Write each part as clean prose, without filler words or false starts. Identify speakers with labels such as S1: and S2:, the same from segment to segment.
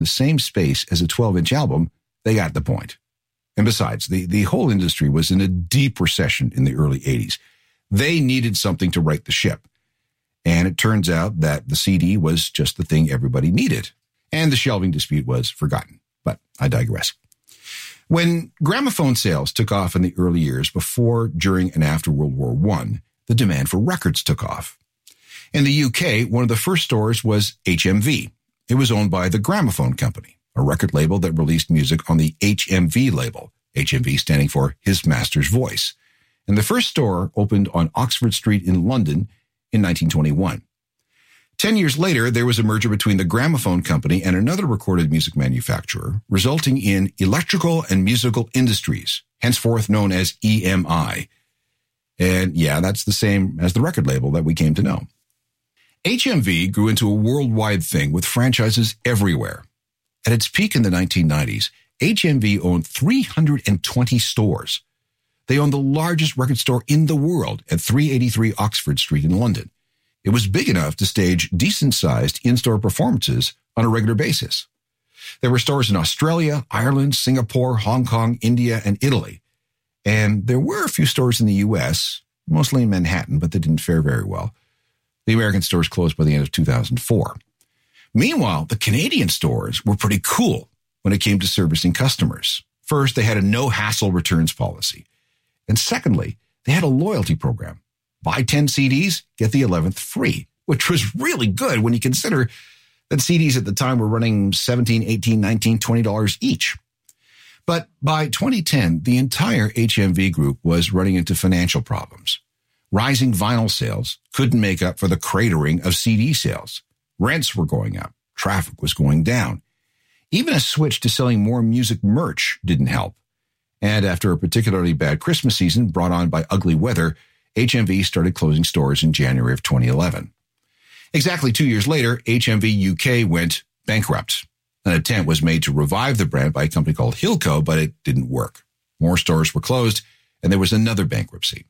S1: the same space as a 12-inch album, they got the point. And besides, the whole industry was in a deep recession in the early 80s. They needed something to right the ship. And it turns out that the CD was just the thing everybody needed. And the shelving dispute was forgotten. But I digress. When gramophone sales took off in the early years before, during, and after World War I, the demand for records took off. In the UK, one of the first stores was HMV. It was owned by the Gramophone Company, a record label that released music on the HMV label, HMV standing for His Master's Voice. And the first store opened on Oxford Street in London in 1921. 10 years later, there was a merger between the Gramophone Company and another recorded music manufacturer, resulting in Electrical and Musical Industries, henceforth known as EMI. And yeah, that's the same as the record label that we came to know. HMV grew into a worldwide thing with franchises everywhere. At its peak in the 1990s, HMV owned 320 stores. They owned the largest record store in the world at 383 Oxford Street in London. It was big enough to stage decent-sized in-store performances on a regular basis. There were stores in Australia, Ireland, Singapore, Hong Kong, India, and Italy. And there were a few stores in the U.S., mostly in Manhattan, but they didn't fare very well. The American stores closed by the end of 2004. Meanwhile, the Canadian stores were pretty cool when it came to servicing customers. First, they had a no-hassle returns policy. And secondly, they had a loyalty program. Buy 10 CDs, get the 11th free, which was really good when you consider that CDs at the time were running $17, $18, $19, $20 each. But by 2010, the entire HMV group was running into financial problems. Rising vinyl sales couldn't make up for the cratering of CD sales. Rents were going up. Traffic was going down. Even a switch to selling more music merch didn't help. And after a particularly bad Christmas season brought on by ugly weather, HMV started closing stores in January of 2011. Exactly 2 years later, HMV UK went bankrupt. An attempt was made to revive the brand by a company called Hilco, but it didn't work. More stores were closed, and there was another bankruptcy.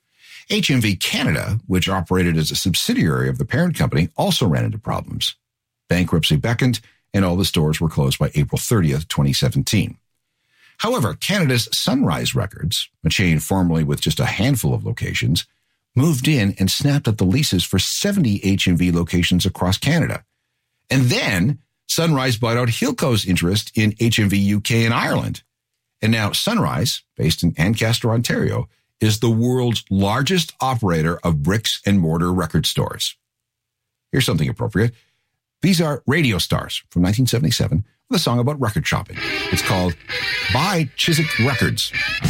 S1: HMV Canada, which operated as a subsidiary of the parent company, also ran into problems. Bankruptcy beckoned, and all the stores were closed by April 30th, 2017. However, Canada's Sunrise Records, a chain formerly with just a handful of locations, moved in and snapped up the leases for 70 HMV locations across Canada. And then Sunrise bought out Hilco's interest in HMV UK and Ireland. And now Sunrise, based in Ancaster, Ontario, is the world's largest operator of bricks and mortar record stores. Here's something appropriate. These are Radio Stars from 1977 with a song about record shopping. It's called Buy Chiswick Records